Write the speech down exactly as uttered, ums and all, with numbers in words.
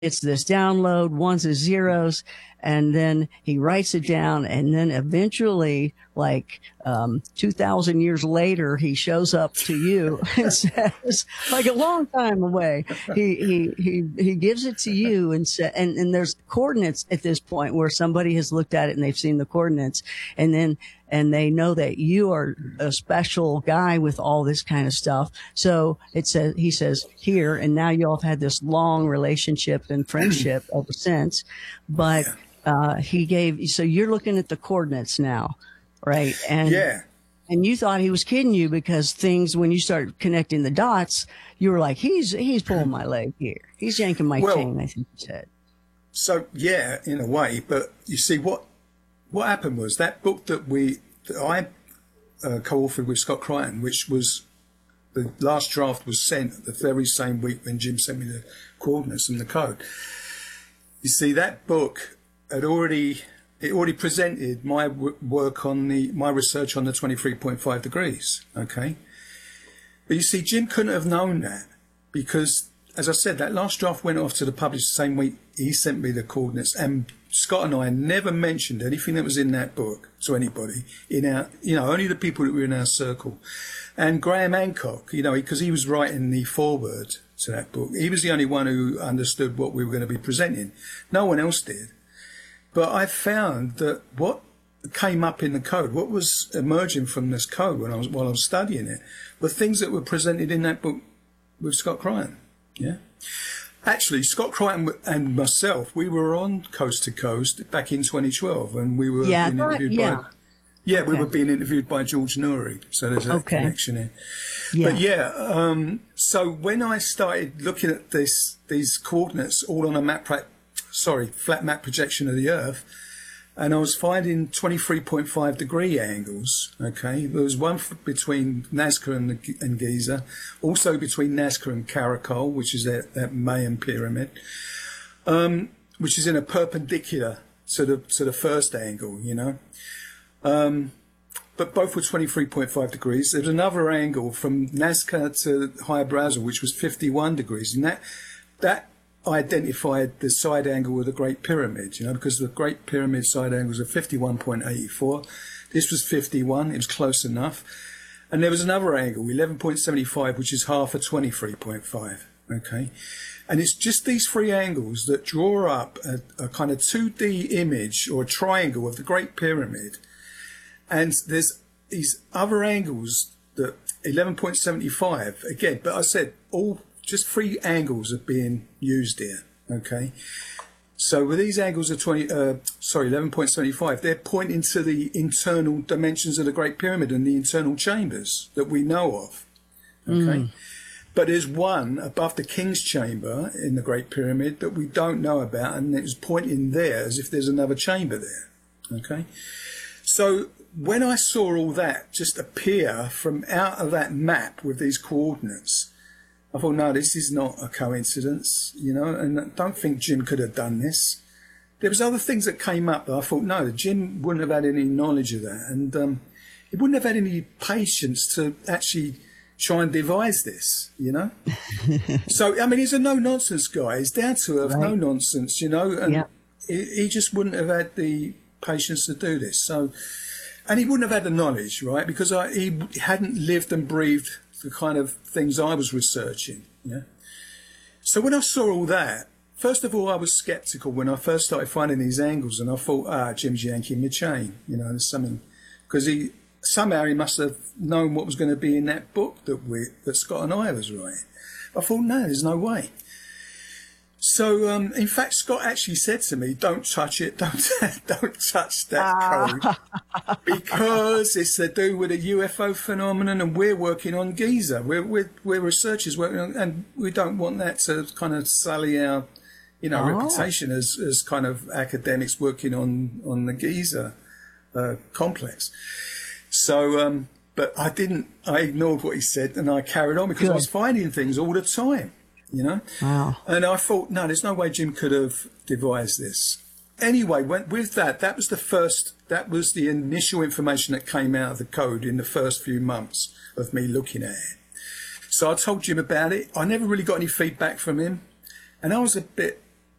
it's this download, ones and zeros, and then he writes it down, and then eventually, like um two thousand years later, he shows up to you and says, like a long time away, he he he he gives it to you and sa- and and there's coordinates at this point where somebody has looked at it and they've seen the coordinates, and then and they know that you are a special guy with all this kind of stuff. So it says, he says here, and now you all have had this long relationship and friendship ever since. But uh, he gave, so you're looking at the coordinates now, right? And yeah. And you thought he was kidding you because things, when you started connecting the dots, you were like, he's he's pulling my leg here. He's yanking my well, chain, I think you said. So, yeah, in a way. But you see, what what happened was that book that we that I uh, co-authored with Scott Crichton, which was the last draft was sent the very same week when Jim sent me the coordinates and the code. You see, that book had already it already presented my w- work on the my research on the twenty-three point five degrees. Okay, but you see, Jim couldn't have known that because, as I said, that last draft went off to the publisher the same week he sent me the coordinates, and Scott and I never mentioned anything that was in that book to anybody in our, you know, only the people that were in our circle. And Graham Hancock, you know, because he, he was writing the foreword to that book, he was the only one who understood what we were going to be presenting. No one else did. But I found that what came up in the code, what was emerging from this code when I was while I was studying it, were things that were presented in that book with Scott Crichton. Yeah. Actually, Scott Crichton and myself, we were on Coast to Coast back in twenty twelve, and we were yeah, being interviewed yeah. by yeah, okay. we were being interviewed by George Noory. So there's a okay. connection here. Yeah. But yeah, um, so when I started looking at this, these coordinates all on a map, sorry, flat map projection of the Earth, and I was finding twenty-three point five degree angles. Okay, there was one between Nazca and, the, and Giza, also between Nazca and Karakol, which is that, that Mayan pyramid, um, which is in a perpendicular to the to the first angle. You know, um, but both were twenty-three point five degrees. There's another angle from Nazca to Hayabraza, which was fifty-one degrees, and that that. identified the side angle of the Great Pyramid, you know, because the Great Pyramid side angles are fifty-one point eight four. This was fifty-one. It was close enough. And there was another angle, eleven point seven five, which is half of twenty-three point five. Okay. And it's just these three angles that draw up a, a kind of two D image or a triangle of the Great Pyramid. And there's these other angles that eleven point seven five, again, but I said all just three angles are being used here. Okay. So with these angles of twenty, uh, sorry, eleven point seven five, they're pointing to the internal dimensions of the Great Pyramid and the internal chambers that we know of. Okay. Mm. But there's one above the King's Chamber in the Great Pyramid that we don't know about, and it's pointing there as if there's another chamber there. Okay. So when I saw all that just appear from out of that map with these coordinates, I thought, no, this is not a coincidence, you know, and I don't think Jim could have done this. There was other things that came up that I thought, no, Jim wouldn't have had any knowledge of that, and um, he wouldn't have had any patience to actually try and devise this, you know. So, I mean, he's a no-nonsense guy. He's down to earth, right. No-nonsense, you know, and yeah. he, he just wouldn't have had the patience to do this. So, and he wouldn't have had the knowledge, right, because I, he hadn't lived and breathed the kind of things I was researching. Yeah. So when I saw all that, first of all, I was sceptical when I first started finding these angles, and I thought, ah, Jim's yanking my chain. You know, there's something, because he somehow he must have known what was going to be in that book that we that Scott and I was writing. I thought, no, there's no way. So, um, in fact, Scott actually said to me, don't touch it, don't don't touch that code, because it's to do with a U F O phenomenon, and we're working on Giza. We're, we're, we're researchers working on, and we don't want that to kind of sully our, you know, oh. reputation as, as kind of academics working on, on the Giza uh, complex. So, um, but I didn't, I ignored what he said, and I carried on because Good. I was finding things all the time. You know, wow. And I thought, no, there's no way Jim could have devised this. Anyway, when, with that, that was the first, that was the initial information that came out of the code in the first few months of me looking at it. So I told Jim about it. I never really got any feedback from him, and I was a bit